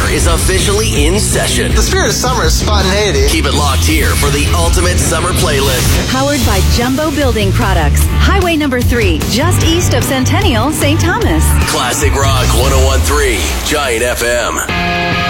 is officially in session. The spirit of summer is spontaneity. Keep it locked here for the ultimate summer playlist. Powered by Jumbo Building Products. Highway number 3, just east of Centennial, St. Thomas. Classic Rock 101.3, Giant FM.